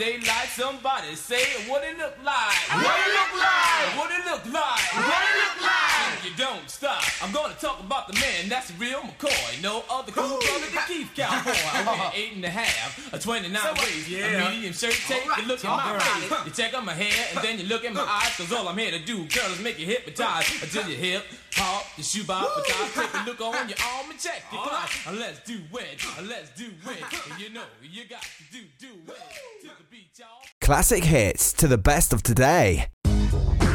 They like somebody say what it look like. What it look like? What it look like. What it look like? You don't stop. I'm gonna talk about the man that's the real McCoy. No other cool brother than Keith Cowboy. I wear 8.5, a 29 waist, a medium shirt. Take a look at my face. You check out my hair and then you look at my eyes. Cause all I'm here to do, girl, is make you hypnotize until your hip hop, the shoe box, but take a look on your arm and check it. Come on, let's do it. Let's do it. You know you got to do it. To the beat, y'all. Classic hits to the best of today.